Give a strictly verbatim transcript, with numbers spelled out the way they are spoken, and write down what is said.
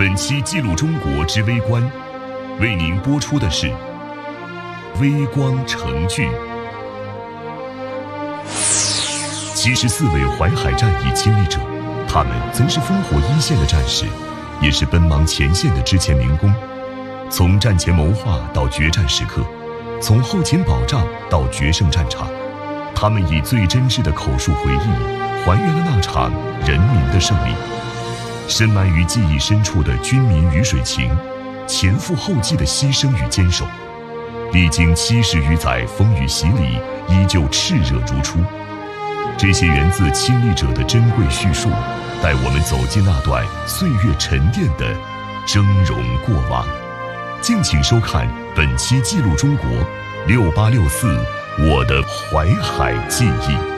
本期记录中国之微观，为您播出的是微光成剧。七十四位淮海战役亲历者，他们曾是烽火一线的战士，也是奔忙前线的之前民工。从战前谋划到决战时刻，从后勤保障到决胜战场，他们以最真挚的口述回忆，还原了那场人民的胜利。深埋于记忆深处的军民鱼水情，前赴后继的牺牲与坚守，历经七十余载风雨洗礼，依旧炽热如初。这些源自亲历者的珍贵叙述，带我们走进那段岁月沉淀的峥嵘过往。敬请收看本期记录中国六八六四我的淮海记忆。